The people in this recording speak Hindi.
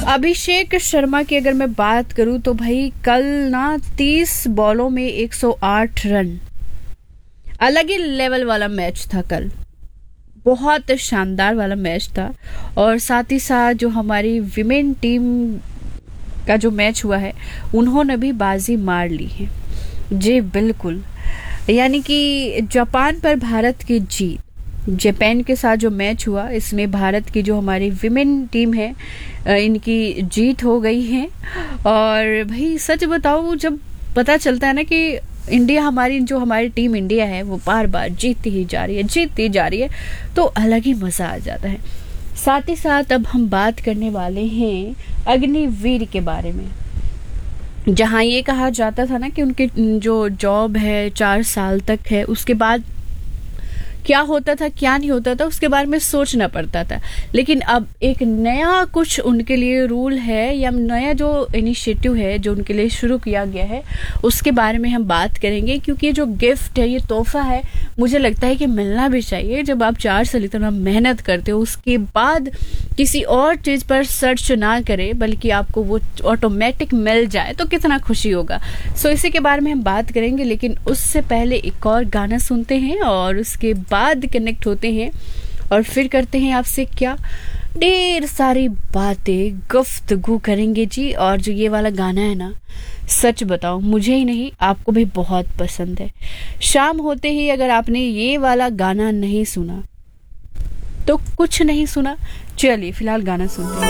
अभिषेक शर्मा की अगर मैं बात करूं तो भाई कल ना 30 बॉलों में 108 रन, अलग ही लेवल वाला मैच था कल, बहुत शानदार वाला मैच था। और साथ ही साथ जो हमारी विमेन टीम का जो मैच हुआ है उन्होंने भी बाजी मार ली है। जी बिल्कुल, यानी कि जापान पर भारत की जीत, जापान के साथ जो मैच हुआ इसमें भारत की जो हमारी विमेन टीम है इनकी जीत हो गई है। और भाई सच बताऊं, जब पता चलता है ना कि इंडिया हमारी जो हमारी टीम इंडिया है वो बार बार जीतती ही जा रही है तो अलग ही मजा आ जाता है। साथ ही साथ अब हम बात करने वाले हैं अग्निवीर के बारे में, जहाँ ये कहा जाता था ना कि उनके जो जॉब है 4 साल तक है, उसके बाद क्या होता था क्या नहीं होता था उसके बारे में सोचना पड़ता था। लेकिन अब एक नया कुछ उनके लिए रूल है या नया जो इनिशिएटिव है जो उनके लिए शुरू किया गया है उसके बारे में हम बात करेंगे, क्योंकि ये जो गिफ्ट है, ये तोहफा है, मुझे लगता है कि मिलना भी चाहिए। जब आप 4 साल इतना मेहनत करते हो उसके बाद किसी और चीज़ पर सर्च ना करें बल्कि आपको वो ऑटोमेटिक मिल जाए तो कितना खुशी होगा। सो इसी के बारे में हम बात करेंगे, लेकिन उससे पहले एक और गाना सुनते हैं और उसके बाद कनेक्ट होते हैं और फिर करते हैं आपसे क्या ढेर सारी बातें गुफ्तगू करेंगे जी। और जो ये वाला गाना है ना, सच बताओ मुझे ही नहीं आपको भी बहुत पसंद है। शाम होते ही अगर आपने ये वाला गाना नहीं सुना तो कुछ नहीं सुना। चलिए फिलहाल गाना सुनते हैं।